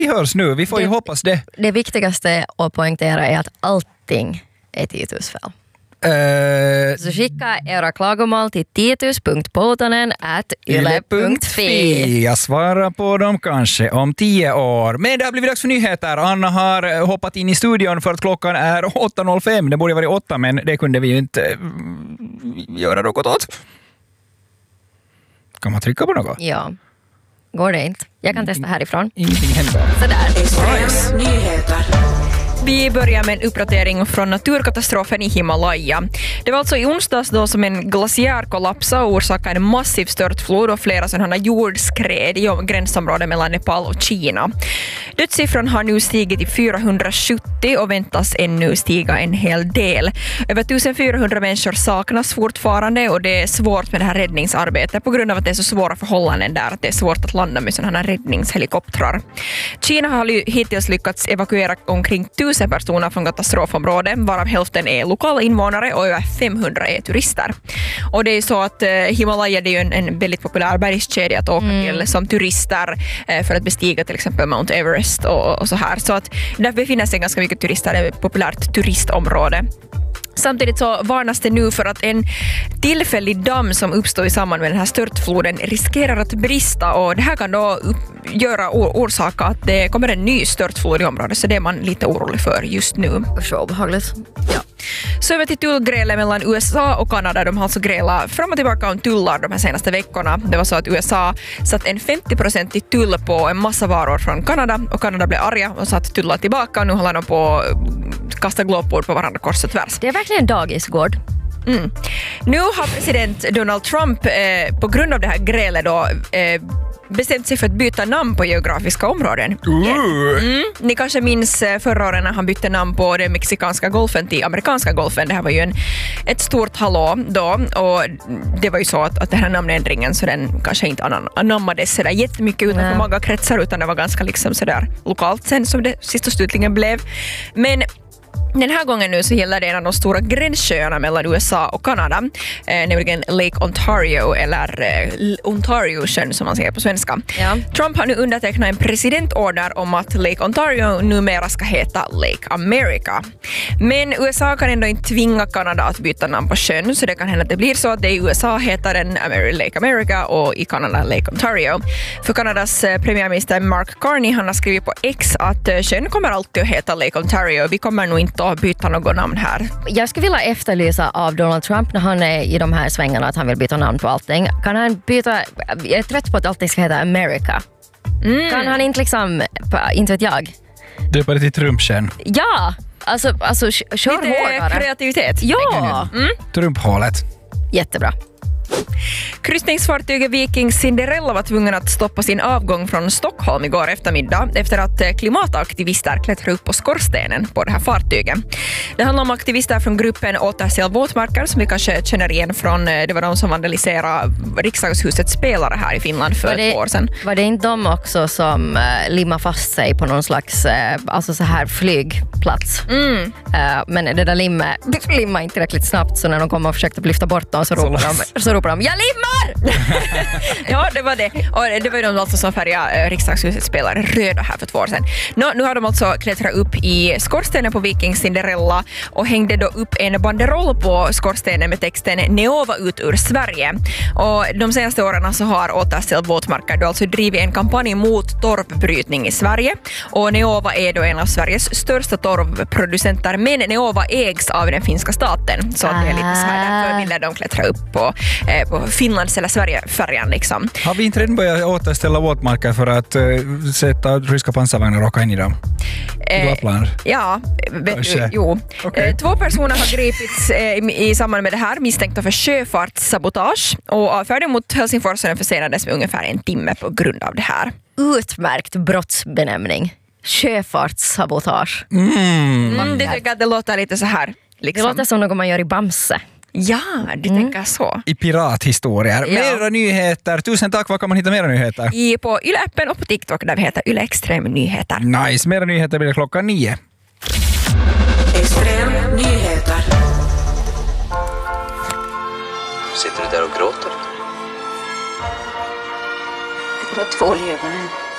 vi hörs nu. Vi får ju hoppas det. Det viktigaste att poängtera är att allting är Titus-fel. Så skicka era klagomål till titus.poutanen@yle.fi. Jag svarar på dem kanske om 10 år. Men det har blivit dags för nyheter. Anna har hoppat in i studion för att klockan är 8.05. Det borde vara 8, men det kunde vi ju inte göra något åt. Kan man trycka på något? Ja, går det inte. Jag kan testa härifrån. Ingenting händer. Sådär. Extrem nyheter. Vi börjar med en uppdatering från naturkatastrofen i Himalaya. Det var alltså i onsdags då som en glaciär kollapsade och orsakade en massiv störtflod och flera sådana jordskred i gränsområdet mellan Nepal och Kina. Dödssiffran har nu stigit till 470 och väntas ännu stiga en hel del. Över 1400 människor saknas fortfarande och det är svårt med det här räddningsarbetet på grund av att det är så svåra förhållanden där att det är svårt att landa med sådana här räddningshelikoptrar. Kina har hittills lyckats evakuera omkring 1000 personer från katastrofområdet, varav hälften är lokala invånare och över 500 är turister. Och det är så att Himalaya, det är ju en väldigt populär bergskedja att åka till som turister för att bestiga till exempel Mount Everest och så här. Så att där befinner sig ganska mycket turister, det är ett populärt turistområde. Samtidigt så varnas det nu för att en tillfällig damm som uppstår i samband med den här störtfloden riskerar att brista och det här kan då orsaka att det kommer en ny störtflod i området, så det är man lite orolig för just nu. Så obehagligt. Ja. Så över till tullgrälet mellan USA och Kanada. De har alltså grälat fram och tillbaka om tullar de här senaste veckorna. Det var så att USA satt en 50% tull på en massa varor från Kanada och Kanada blev arga och satt tullar tillbaka och nu håller de på att kasta glåpord på varandra kors och tvärs. Det är verkligen dagisgård. Nu har president Donald Trump på grund av det här grälet då bestämt sig för att byta namn på geografiska områden. Ni kanske minns förra året när han bytte namn på den mexikanska golfen till amerikanska golfen. Det här var ju ett stort hallå då och det var ju så att den här namnändringen så den kanske inte anammades sådär jättemycket utanför många kretsar utan det var ganska liksom sådär lokalt sen som det sist och slutligen blev. Men den här gången nu så gäller det en av de stora gränssjöarna mellan USA och Kanada, nämligen Lake Ontario eller Ontario-sjön som man säger på svenska. Ja. Trump har nu undertecknat en presidentorder om att Lake Ontario numera ska heta Lake America. Men USA kan ändå inte tvinga Kanada att byta namn på sjön, så det kan hända att det blir så att det i USA heter den Lake America och i Kanada Lake Ontario. För Kanadas premiärminister Mark Carney, han har skrivit på X att sjön kommer alltid att heta Lake Ontario. Vi kommer nog inte att byta något namn här. Jag skulle vilja efterlysa av Donald Trump när han är i de här svängarna att han vill byta namn på allting. Kan han byta, jag är trött på att allting ska heta America. Kan han inte liksom, inte vet jag. Det är bara till Trumpkärn. Ja, alltså kör hårdare. Lite kreativitet. Ja. Trumphålet. Jättebra. Kryssningsfartyget Viking Cinderella var tvungen att stoppa sin avgång från Stockholm igår eftermiddag efter att klimataktivister klättrade upp på skorstenen på det här fartyget. Det handlar om aktivister från gruppen Återställ våtmarker som vi kanske känner igen från, det var de som vandaliserade Riksdagshusets spelare här i Finland för 2 år sedan. Var det inte de också som limmade fast sig på någon slags alltså så här flygplats? Men det där limmade inte tillräckligt snabbt, så när de kom och försökte lyfta bort dem så ropade de jag limmar! Ja, det var det. Och det var ju de alltså som färgade Riksdagshusets spelare röda här för 2 år sedan. Nu har de alltså klättrat upp i skorstenen på Viking Cinderella och hängde då upp en banderoll på skorstenen med texten Neova ut ur Sverige. Och de senaste åren så har Återställ våtmarker då alltså drivit en kampanj mot torvbrytning i Sverige. Och Neova är då en av Sveriges största torvproducenter, men Neova ägs av den finska staten. Så det är lite så här, därför ville de klättra upp på Finlands eller Sverigefärjan liksom. Har vi inte redan börjat återställa våtmarker för att sätta ryska pansarvagnar och åka in i dem? Ja, jo. Okay. 2 personer har gripits i samband med det här, misstänkta för sjöfartssabotage, och avfärden mot Helsingfors försenades med ungefär 1 timme på grund av det här. Utmärkt brottsbenämning. Sjöfartssabotage. Det tycker att det låter lite så här. Liksom. Det låter som något man gör i Bamse. Ja, du tänker så. I pirathistorier. Ja. Mera nyheter. Tusen tack. Var kan man hitta mera nyheter? På Yle-appen och på TikTok där vi heter Yle Extrem Nyheter. Nice. Mera nyheter blir klockan 9. Extrem Nyheter. Sitter du där och gråter? Det var 2 ögonen.